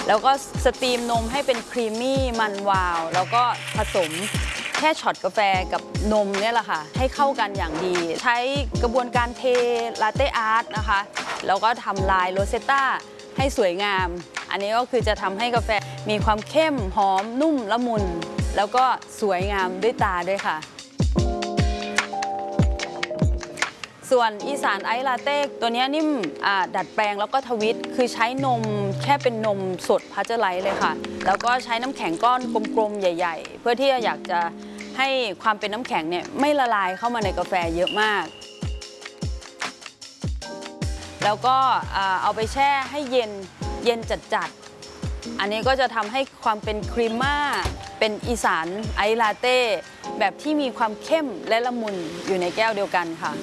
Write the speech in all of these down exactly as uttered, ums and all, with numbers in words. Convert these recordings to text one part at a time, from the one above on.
แล้วก็สตรีมนมให้เป็นครีมมี่มันวาวแล้วก็ผสมแค่ช็อตกาแฟกับนมเนี่ยแหละค่ะให้เข้ากันอย่างดีใช้กระบวนการเทลาเต้อาร์ตนะคะแล้วก็ทำลายโรเซตต้าให้สวยงามอันนี้ก็คือจะทำให้กาแฟมีความเข้มหอมนุ่มละมุนแล้วก็สวยงามด้วยตาด้วยค่ะส่วนอีสานไอซ์ลาเต้ตัวนี้นิ่มดัดแปลงแล้วก็ทวิตคือใช้นมแค่เป็นนมสดพัชเจอร์ไลท์เลยค่ะแล้วก็ใช้น้ำแข็งก้อนกลมๆใหญ่ๆเพื่อที่อยากจะให้ความเป็นน้ำแข็งเนี่ยไม่ละลายเข้ามาในกาแฟเยอะมากแล้วก็เอาไปแช่ให้เย็นเย็นจัดๆอันนี้ก็จะทำให้ความเป็นครีมม่าเป็นอีสานไอซ์ลาเต้แบบที่มีความเข้มและละมุนอยู่ในแก้วเดียวกันค่ะ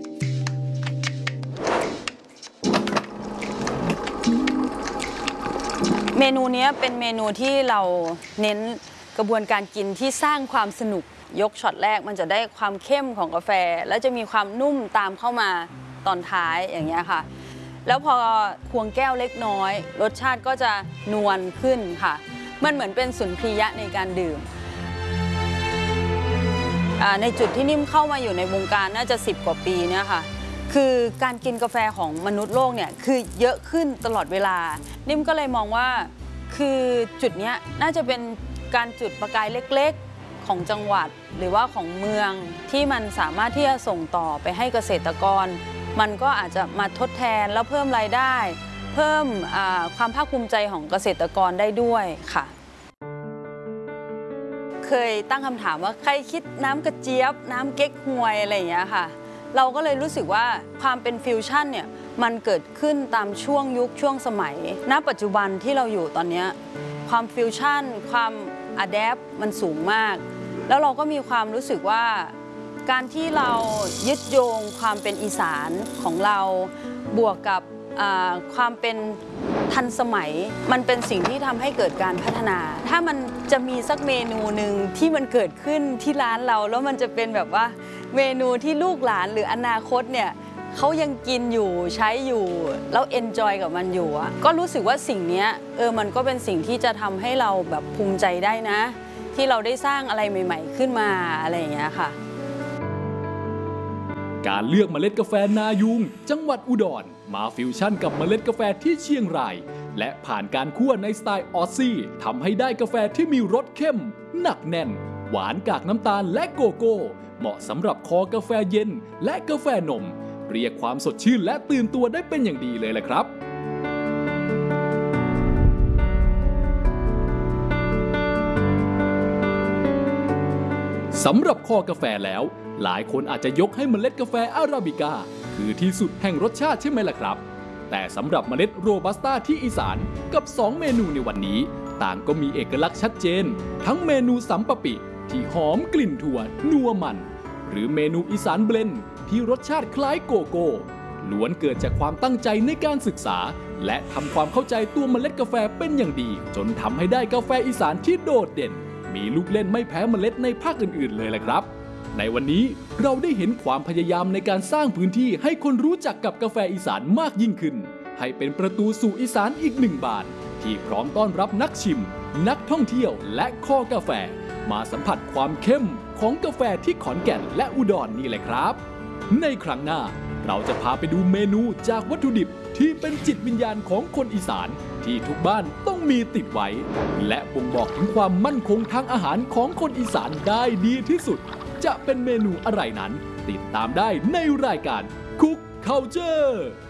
เมนูนี้เป็นเมนูที่เราเน้นกระบวนการกินที่สร้างความสนุกยกช็อตแรกมันจะได้ความเข้มของกาแฟแล้วจะมีความนุ่มตามเข้ามาตอนท้ายอย่างเงี้ยค่ะแล้วพอควงแก้วเล็กน้อยรสชาติก็จะนวลขึ้นค่ะมันเหมือนเป็นสุนทรียะในการดื่มในจุดที่นิ่มเข้ามาอยู่ในวงการน่าจะสิบกว่าปีเนี่ยค่ะคือการกินกาแฟของมนุษย์โลกเนี่ยคือเยอะขึ้นตลอดเวลานิ่มก็เลยมองว่าคือจุดนี้น่าจะเป็นการจุดประกายเล็กๆของจังหวัดหรือว่าของเมืองที่มันสามารถที่จะส่งต่อไปให้เกษตรกรมันก็อาจจะมาทดแทนแล้วเพิ่มรายได้เพิ่มความภาคภูมิใจของเกษตรกรได้ด้วยค่ะเคยตั้งคำถามว่าใครคิดน้ำกระเจี๊ยบน้ำเก๊กฮวยอะไรอย่างเงี้ยค่ะเราก็เลยรู้สึกว่าความเป็นฟิวชั่นเนี่ยมันเกิดขึ้นตามช่วงยุคช่วงสมัยณปัจจุบันที่เราอยู่ตอนนี้ความฟิวชั่นความอะแดปมันสูงมากแล้วเราก็มีความรู้สึกว่าการที่เรายึดโยงความเป็นอีสานของเราบวกกับความเป็นทันสมัยมันเป็นสิ่งที่ทำให้เกิดการพัฒนาถ้ามันจะมีสักเมนูหนึ่งที่มันเกิดขึ้นที่ร้านเราแล้วมันจะเป็นแบบว่าเมนูที่ลูกหลานหรืออนาคตเนี่ยเขายังกินอยู่ใช้อยู่แล้วเอนจอยกับมันอยู่อ่ะก็รู้สึกว่าสิ่งนี้เออมันก็เป็นสิ่งที่จะทำให้เราแบบภูมิใจได้นะที่เราได้สร้างอะไรใหม่ๆขึ้นมาอะไรอย่างเงี้ยค่ะการเลือกเมล็ดกาแฟนายุงจังหวัดอุดรมาฟิวชั่นกับเมล็ดกาแฟที่เชียงรายและผ่านการคั่วในสไตล์ออสซี่ทำให้ได้กาแฟที่มีรสเข้มหนักแน่นหวานกากน้ำตาลและโกโก้เหมาะสำหรับคอกาแฟเย็นและกาแฟนมเรียกความสดชื่นและตื่นตัวได้เป็นอย่างดีเลยแหละครับสำหรับคอกาแฟแล้วหลายคนอาจจะยกให้เมล็ดกาแฟอาราบิก้าคือที่สุดแห่งรสชาติใช่ไหมล่ะครับแต่สำหรับเมล็ดโรบัสต้าที่อีสานกับสองเมนูในวันนี้ต่างก็มีเอกลักษณ์ชัดเจนทั้งเมนูสัมปะปิที่หอมกลิ่นถั่วนัวมันหรือเมนูอีสานเบลนด์ที่รสชาติคล้ายโกโก้ล้วนเกิดจากความตั้งใจในการศึกษาและทำความเข้าใจตัวเมล็ดกาแฟเป็นอย่างดีจนทำให้ได้กาแฟอีสานที่โดดเด่นมีลูกเล่นไม่แพ้เมล็ดในภาคอื่นๆเลยแหละครับในวันนี้เราได้เห็นความพยายามในการสร้างพื้นที่ให้คนรู้จักกับกาแฟอีสานมากยิ่งขึ้นให้เป็นประตูสู่อีสานอีกหนึ่งบานที่พร้อมต้อนรับนักชิมนักท่องเที่ยวและคอกาแฟมาสัมผัสความเข้มของกาแฟที่ขอนแก่นและอุดร น, นี่แหละครับในครั้งหน้าเราจะพาไปดูเมนูจากวัตถุดิบที่เป็นจิตวิญญาณของคนอีสานที่ทุกบ้านต้องมีติดไว้และบ่งบอกถึงความมั่นคงทางอาหารของคนอีสานได้ดีที่สุดจะเป็นเมนูอะไรนั้นติดตามได้ในรายการ Cook Culture